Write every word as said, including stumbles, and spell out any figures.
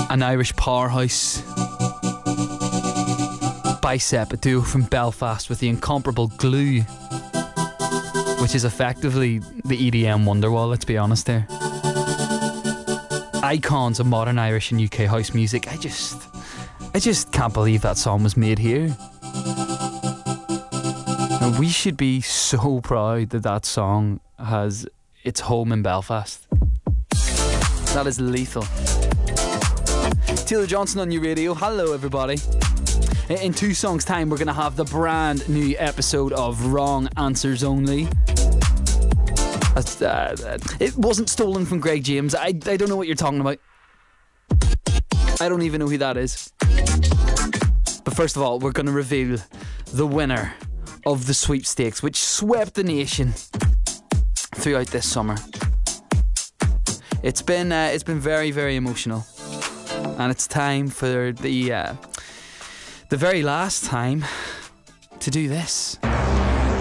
an Irish powerhouse. Bicep, a duo from Belfast with the incomparable Glue, which is effectively the E D M Wonderwall, let's be honest there. Icons of modern Irish and U K house music. I just, I just can't believe that song was made here. And we should be so proud that that song has its home in Belfast. That is lethal. Taylor Johnson on your radio. Hello, everybody. In two songs' time, we're going to have the brand new episode of Wrong Answers Only. Uh, it wasn't stolen from Greg James. I, I don't know what you're talking about. I don't even know who that is. But first of all, we're going to reveal the winner of the sweepstakes, which swept the nation throughout this summer. It's been uh, it's been very, very emotional, and it's time for the uh, the very last time to do this.